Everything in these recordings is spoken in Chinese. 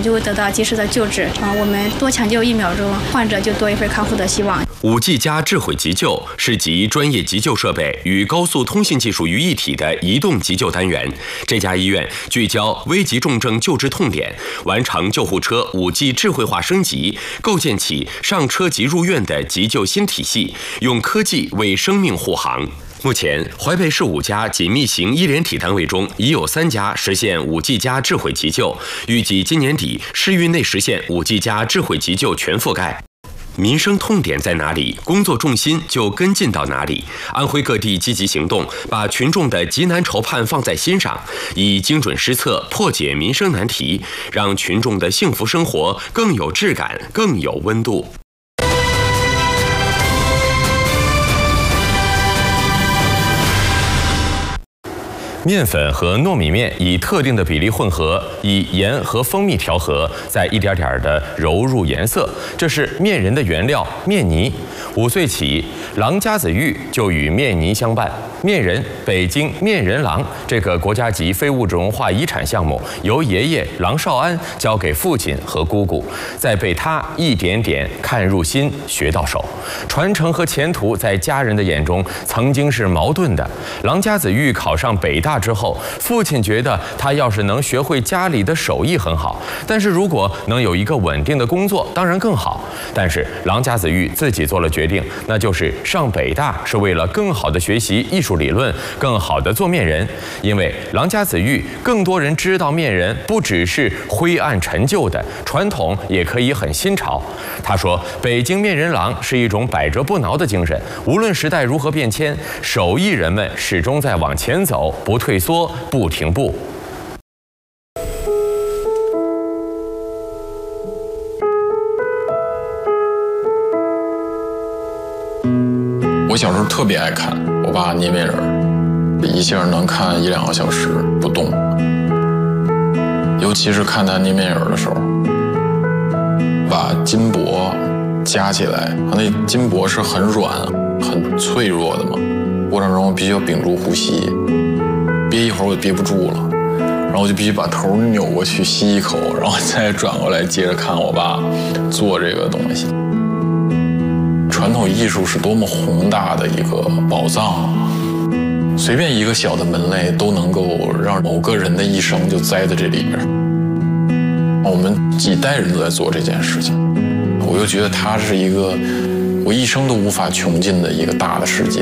就会得到及时的救治。我们多抢救1秒钟，患者就多一份康复的希望。 5G 加智慧急救是集专业急救设备与高速通信技术于一体的移动急救单元。这家医院聚焦危急重症救治痛点，完成救护车5G 智慧化升级，构建起上车即入院的急救新体系，用科技为生命护航。目前，淮北市5家紧密型医联体单位中，已有3家实现5G 加智慧急救，预计今年底市域内实现5G 加智慧急救全覆盖。民生痛点在哪里，工作重心就跟进到哪里。安徽各地积极行动，把群众的急难愁盼放在心上，以精准施策破解民生难题，让群众的幸福生活更有质感，更有温度。面粉和糯米面以特定的比例混合，以盐和蜂蜜调和，再一点点的揉入颜色，这是面人的原料面泥。5岁起，郎家子玉就与面泥相伴。面人北京面人郎这个国家级非物质文化遗产项目，由爷爷郎绍安交给父亲和姑姑，再被他一点点看入心，学到手。传承和前途在家人的眼中曾经是矛盾的。郎家子玉考上北大之后，父亲觉得他要是能学会家里的手艺很好，但是如果能有一个稳定的工作，当然更好。但是郎家子玉自己做了决定，那就是上北大是为了更好的学习艺术理论，更好的做面人。因为郎家子玉，更多人知道面人不只是灰暗陈旧的传统，也可以很新潮。他说，北京面人郎是一种百折不挠的精神，无论时代如何变迁，手艺人们始终在往前走，不退缩，不停步。 我小时候特别爱看我爸捏面人，一下能看1、2个小时不动。尤其是看他捏面人的时候，把金箔夹起来，那金箔是很软、很脆弱的嘛，过程中必须要屏住呼吸，憋一会儿我就憋不住了，然后我就必须把头扭过去吸一口，然后再转过来接着看我爸做这个东西。传统艺术是多么宏大的一个宝藏，随便一个小的门类都能够让某个人的一生就栽在这里边。我们几代人都在做这件事情，我又觉得它是一个我一生都无法穷尽的一个大的世界。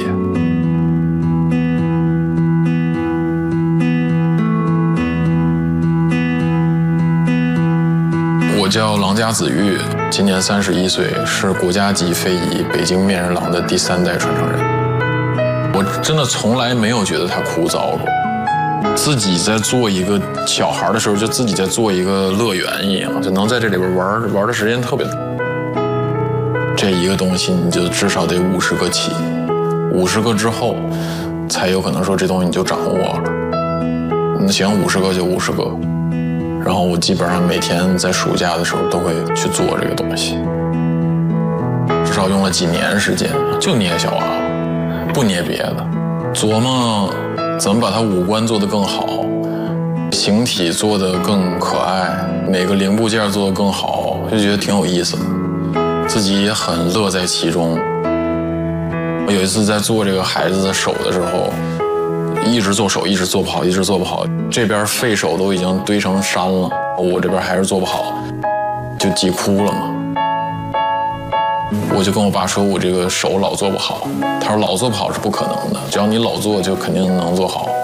我叫郎家子玉，今年31岁，是国家级非遗北京面人郎的第3代传承人。我真的从来没有觉得它枯燥过，自己在做一个小孩的时候，就自己在做一个乐园一样，就能在这里边玩的时间特别多。这一个东西你就至少得50个起，50个之后才有可能说这东西你就掌握了。那行，50个就50个。然后我基本上每天在暑假的时候都会去做这个东西，至少用了几年时间，就捏小娃娃，不捏别的，琢磨怎么把它五官做得更好，形体做得更可爱，每个零部件做得更好，就觉得挺有意思的，自己也很乐在其中。我有一次在做这个孩子的手的时候，一直做手，一直做不好，一直做不好，这边废手都已经堆成山了，我这边还是做不好，就急哭了嘛。我就跟我爸说，我这个手老做不好，他说老做不好是不可能的，只要你老做就肯定能做好。